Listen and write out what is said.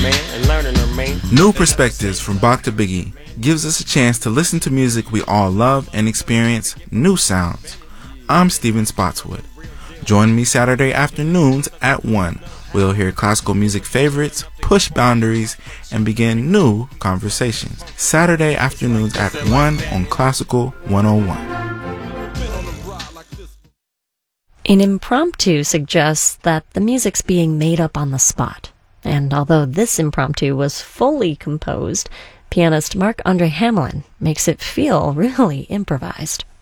New Perspectives from Bach to Biggie gives us a chance to listen to music we all love and experience new sounds. I'm Steven Spotswood. Join me Saturday afternoons at 1. We'll hear classical music favorites, push boundaries, and begin new conversations. Saturday afternoons at 1 on Classical 101. An impromptu suggests that the music's being made up on the spot. And although this impromptu was fully composed, pianist Marc-Andre Hamelin makes it feel really improvised.